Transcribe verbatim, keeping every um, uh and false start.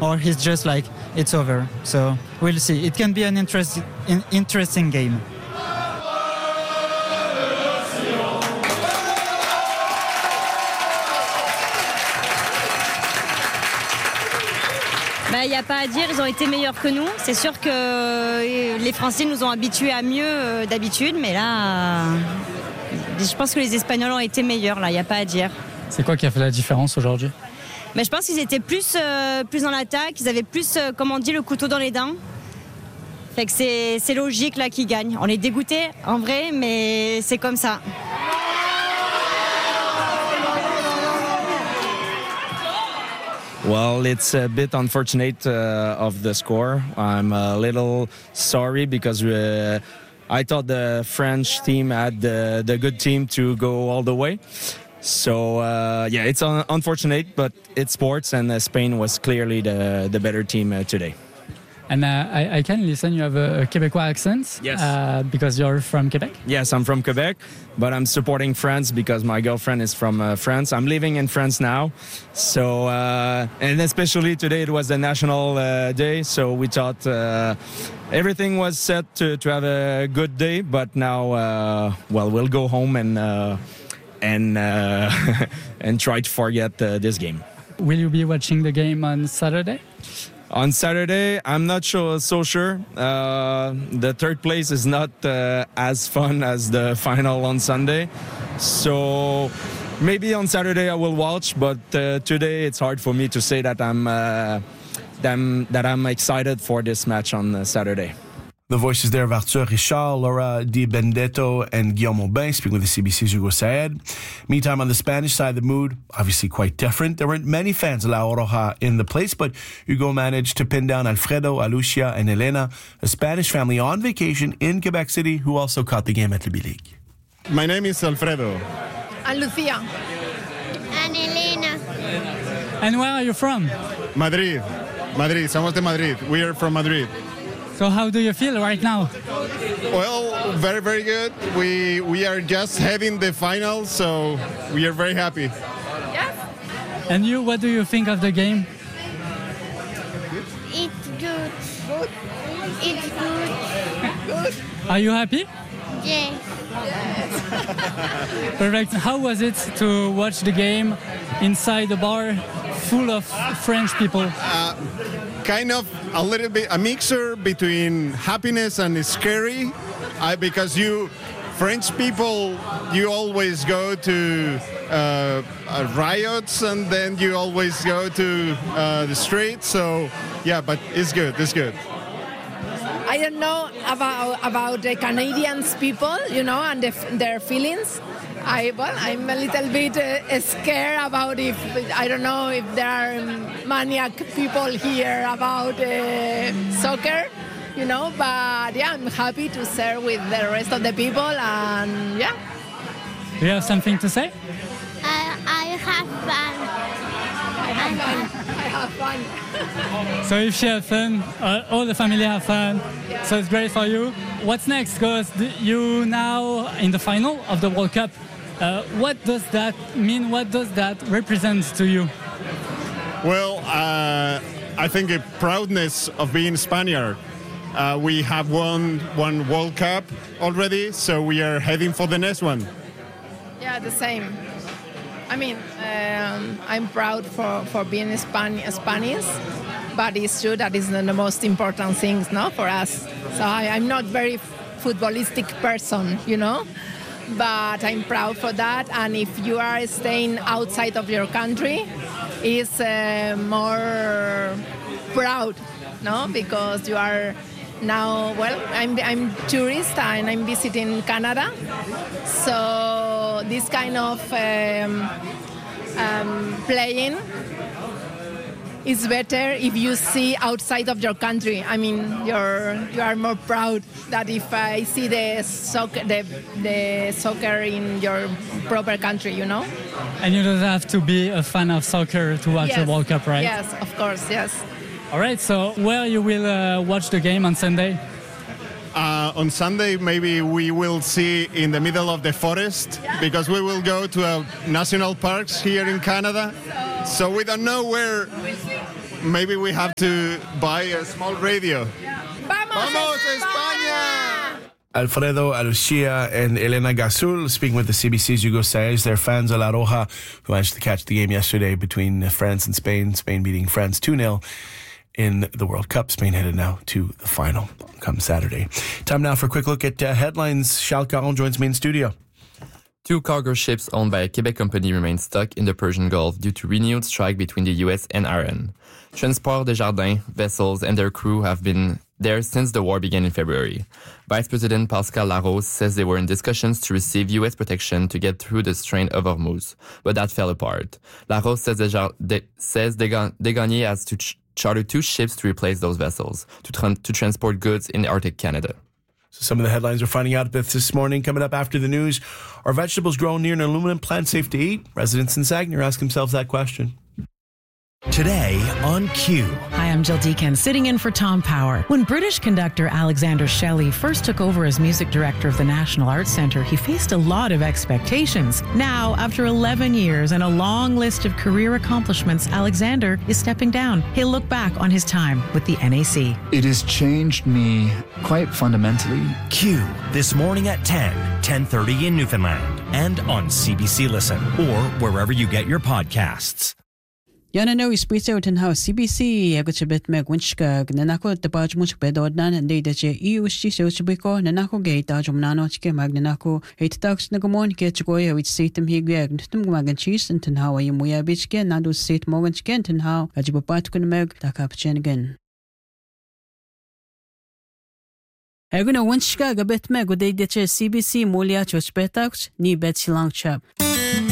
or he's just like it's over. So we'll see. It can be an interest, in, interesting game. Il n'y a pas à dire, ils ont été meilleurs que nous. C'est sûr que les Français nous ont habitués à mieux d'habitude, mais là, je pense que les Espagnols ont été meilleurs, là, il n'y a pas à dire. C'est quoi qui a fait la différence aujourd'hui? Mais je pense qu'ils étaient plus, euh, plus dans l'attaque, ils avaient plus, euh, comme on dit, le couteau dans les dents. Fait que c'est, c'est logique là qu'ils gagnent. On est dégoûtés en vrai, mais c'est comme ça. Well, it's a bit unfortunate uh, of the score. I'm a little sorry because uh, I thought the French team had the, the good team to go all the way. So, uh, yeah, it's un- unfortunate, but it's sports, and uh, Spain was clearly the, the better team uh, today. And uh, I, I can listen, you have a, a Quebecois accent. Yes. Uh, because you're from Quebec? Yes, I'm from Quebec, but I'm supporting France because my girlfriend is from uh, France. I'm living in France now. So, uh, and especially today it was the National uh, Day, so we thought uh, everything was set to, to have a good day, but now, uh, well, we'll go home and, uh, and, uh, and try to forget uh, this game. Will you be watching the game on Saturday? On Saturday, I'm not sure, so sure. Uh, the third place is not uh, as fun as the final on Sunday. So maybe on Saturday I will watch, but uh, today it's hard for me to say that I'm, uh, that I'm, that I'm excited for this match on uh, Saturday. The voices there of Arthur Richard, Laura Di Benedetto, and Guillaume Aubin, speaking with the C B C's Hugo Saed. Meantime, on the Spanish side, the mood obviously quite different. There weren't many fans of La Oroja in the place, but Hugo managed to pin down Alfredo, Alucia, and Elena, a Spanish family on vacation in Quebec City who also caught the game at Libby League. My name is Alfredo. And Lucia. And Elena. And where are you from? Madrid. Madrid. Somos de Madrid. We are from Madrid. So how do you feel right now? Well, very, very good. We we are just having the final, so we are very happy. Yes. And you, what do you think of the game? It's good. Good. It's good. Good. Are you happy? Yes. Perfect. How was it to watch the game inside the bar full of French people? Uh, kind of a little bit a mixture between happiness and scary, uh, because you French people, you always go to uh, uh, riots, and then you always go to uh, the streets. So yeah, but it's good. It's good. I don't know about about the Canadians people, you know, and the, their feelings. I well, I'm a little bit uh, scared about if I don't know if there are maniac people here about uh, soccer, you know. But yeah, I'm happy to share with the rest of the people, and yeah. Do you have something to say? I, I have fun. I have fun. I have fun. So if you have fun, uh, all the family have fun. Yeah. So it's great for you. What's next? Because you now in the final of the World Cup. Uh, what does that mean? What does that represent to you? Well, uh, I think a proudness of being Spaniard. Uh, we have won one World Cup already, so we are heading for the next one. Yeah, the same. I mean, um, I'm proud for, for being Span- Spanish, but it's true that is the most important things, no, for us. So I, I'm not very footballistic person, you know, but I'm proud for that. And if you are staying outside of your country, it's uh, more proud, no, because you are now, well, I'm I'm tourist and I'm visiting Canada, so this kind of um, um, playing is better if you see outside of your country. I mean, you're you are more proud that if I see the soccer the the soccer in your proper country, you know. And you don't have to be a fan of soccer to watch Yes. the World Cup, right? Yes, of course, yes. All right. So where you will uh, watch the game on Sunday? Uh, on Sunday, maybe we will see in the middle of the forest, because we will go to a national parks here in Canada. So we don't know where maybe we have to buy a small radio. Vamos, Vamos España! Alfredo Alucia and Elena Gasul speaking with the C B C's Hugo Saez. Their fans of La Roja who managed to catch the game yesterday between France and Spain. Spain beating France two nil in the World Cup. Spain headed now to the final come Saturday. Time now for a quick look at uh, headlines. Charles Caron joins me in studio. Two cargo ships owned by a Quebec company remain stuck in the Persian Gulf due to renewed strike between the U S and Iran. Transport Desjardins vessels and their crew have been there since the war began in February. Vice President Pascal Larose says they were in discussions to receive U S protection to get through the Strait of Hormuz, but that fell apart. Larose says, Desjard- de- says Desgagnés has to ch- charter two ships to replace those vessels to, tra- to transport goods in Arctic Canada. So some of the headlines we're finding out about this morning. Coming up after the news, are vegetables grown near an aluminum plant safe to eat? Residents in Saguenay ask themselves that question. Today on Q. Hi, I'm Jill Deacon, sitting in for Tom Power. When British conductor Alexander Shelley first took over as music director of the National Arts Centre, he faced a lot of expectations. Now, after eleven years and a long list of career accomplishments, Alexander is stepping down. He'll look back on his time with the N A C. It has changed me quite fundamentally. Q, this morning at ten, ten thirty in Newfoundland, and on C B C Listen, or wherever you get your podcasts. Yana no isprito ten house C B C agutbet meg winchka nanako the barge much bedodnan and they that E U shi so chibiko nanako gate ajumnano chike magnanako eight tax nagamon ketchoya which seat them higag tum magan cheese and ten how you muya bitchken nadu seat morgan chicken ten how ajibapat kun meg takapchen again. Aguna winchka gabet meg they that C B C mulia choch betax ni bet silang chap.